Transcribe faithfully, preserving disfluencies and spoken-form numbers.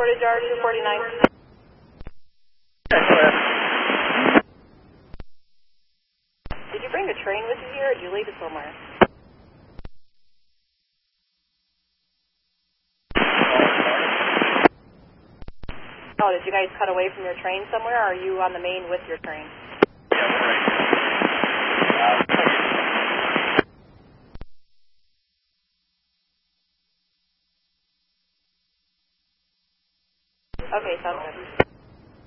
Portage R two forty-nine. Did you bring a train with you here, or did you leave it somewhere? Oh, did you guys cut away from your train somewhere, or are you on the main with your train? Okay, sounds good.